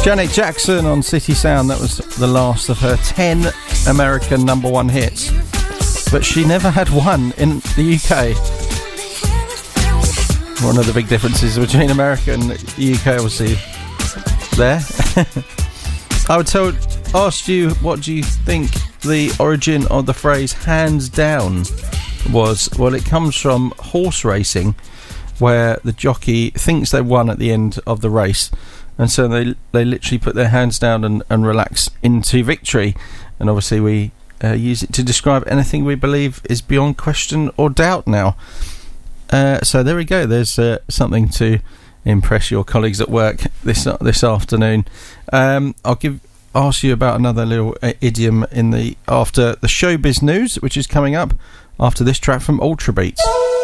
Janet Jackson on City Sound. That was the last of her 10 American #1 hits, but she never had one in the UK. One of the big differences between America and the UK, obviously, there. I would ask you, what do you think the origin of the phrase "hands down" was? Well, it comes from horse racing, where the jockey thinks they won at the end of the race, and so they literally put their hands down and relax into victory. And obviously we use it to describe anything we believe is beyond question or doubt now. So there we go. There's something to impress your colleagues at work this afternoon. I'll ask you about another little idiom after the showbiz news, which is coming up after this track from Ultra Beats.